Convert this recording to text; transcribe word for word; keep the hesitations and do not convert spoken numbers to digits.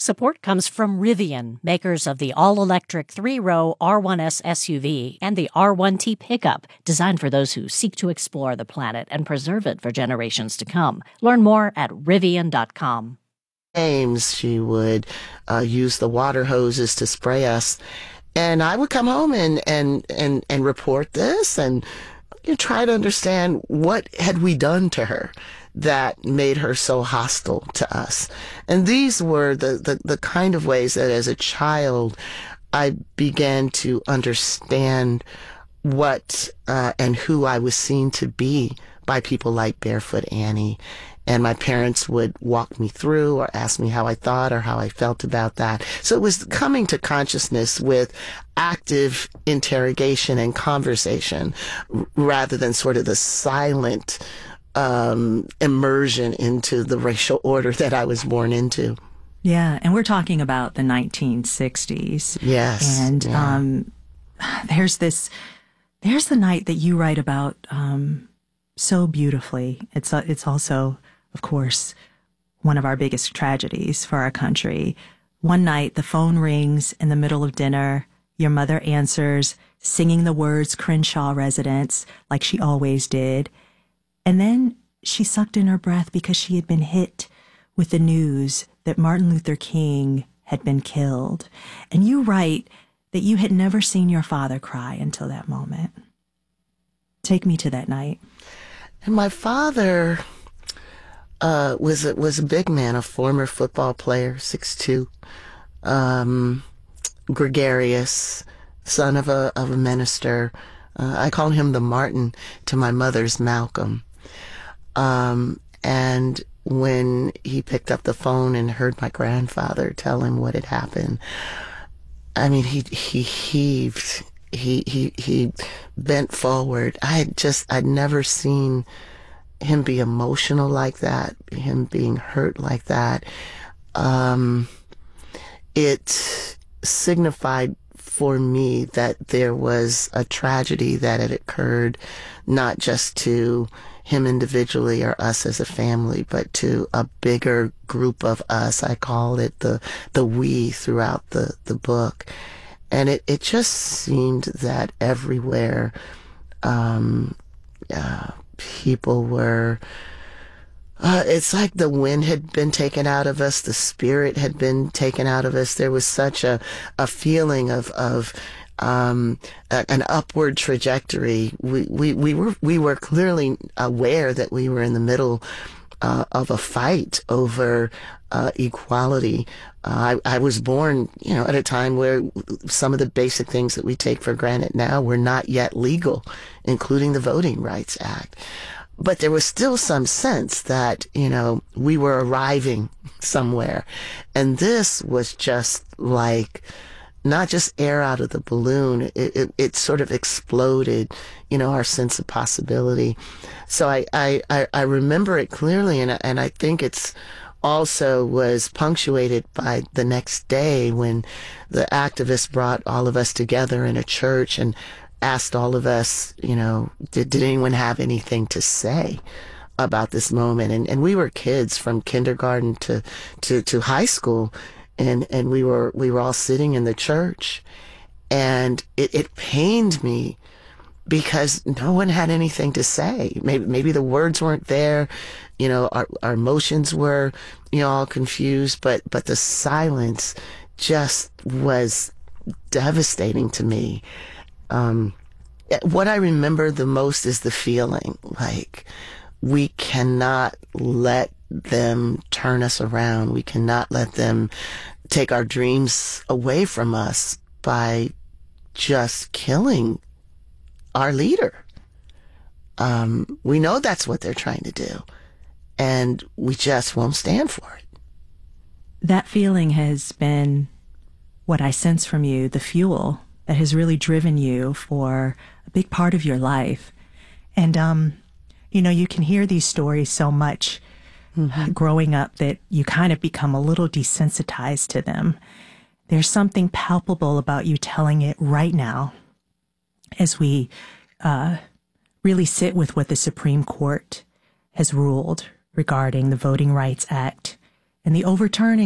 Support comes from Rivian, makers of the all-electric three-row R one S S U V and the R one T pickup, designed for those who seek to explore the planet and preserve it for generations to come. Learn more at rivian dot com. Games, she would uh, use the water hoses to spray us, and I would come home and and and and report this and you know, try to understand what had we done to her that made her so hostile to us. And these were the, the, the kind of ways that as a child I began to understand what uh, and who I was seen to be by people like Barefoot Annie. And my parents would walk me through or ask me how I thought or how I felt about that. So it was coming to consciousness with active interrogation and conversation r- rather than sort of the silent um, immersion into the racial order that I was born into. Yeah, and we're talking about the nineteen sixties. Yes. And yeah. um, there's this, there's the night that you write about um, so beautifully. It's uh, it's also, of course, one of our biggest tragedies for our country. One night, the phone rings in the middle of dinner. Your mother answers, singing the words Crenshaw residence, like she always did. And then she sucked in her breath because she had been hit with the news that Martin Luther King had been killed. And you write that you had never seen your father cry until that moment. Take me to that night. And my father uh, was a, was a big man, a former football player, six two, um, gregarious, son of a of a minister. Uh, I call him the Martin to my mother's Malcolm. Um, and when he picked up the phone and heard my grandfather tell him what had happened, I mean, he he heaved. He he he bent forward. I had just I'd never seen him be emotional like that, him being hurt like that. Um, it signified for me that there was a tragedy that had occurred, not just to him individually or us as a family, but to a bigger group of us. I called it the the we throughout the, the book. And it, it just seemed that everywhere um, uh, people were, uh, it's like the wind had been taken out of us, the spirit had been taken out of us. There was such a, a feeling of, of um, a, an upward trajectory. We, we, we were we were clearly aware that we were in the middle uh, of a fight over uh, equality. Uh, I, I was born, you know, at a time where some of the basic things that we take for granted now were not yet legal, including the Voting Rights Act. But there was still some sense that, you know, we were arriving somewhere. And this was just like not just air out of the balloon. It, it, it sort of exploded, you know, our sense of possibility. So I, I, I, I remember it clearly, and, and I think it's also was punctuated by the next day when the activists brought all of us together in a church and asked all of us, you know, did, did anyone have anything to say about this moment? And and we were kids from kindergarten to to, to high school, and, and we were we were all sitting in the church, and it, it pained me because no one had anything to say. Maybe maybe the words weren't there. You know, our, our emotions were, you know, all confused, but, but the silence just was devastating to me. Um, what I remember the most is the feeling like we cannot let them turn us around. We cannot let them take our dreams away from us by just killing our leader. Um, we know that's what they're trying to do. And we just won't stand for it. That feeling has been what I sense from you, the fuel that has really driven you for a big part of your life. And, um, you know, you can hear these stories so much mm-hmm. growing up that you kind of become a little desensitized to them. There's something palpable about you telling it right now as we uh, really sit with what the Supreme Court has ruled regarding the Voting Rights Act and the overturning